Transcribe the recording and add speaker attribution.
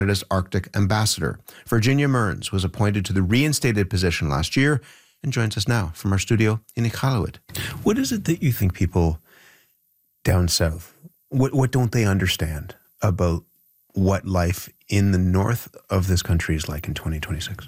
Speaker 1: Canada's Arctic ambassador. Virginia Mearns was appointed to the reinstated position last year and joins us now from our studio in Iqaluit. What is it that you think people down south, what don't they understand about what life in the north of this country is like in 2026?